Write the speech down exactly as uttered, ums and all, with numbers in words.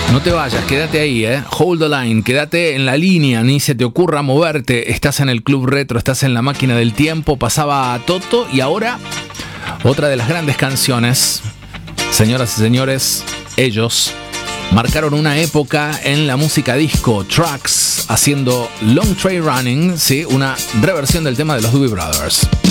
No te vayas, quédate ahí, eh. Hold the line, quédate en la línea, ni se te ocurra moverte. Estás en el Club Retro, estás en la máquina del tiempo. Pasaba Toto y ahora otra de las grandes canciones. Señoras y señores, ellos marcaron una época en la música disco. Trax haciendo Long Train Running, ¿sí? Una reversión del tema de los Doobie Brothers.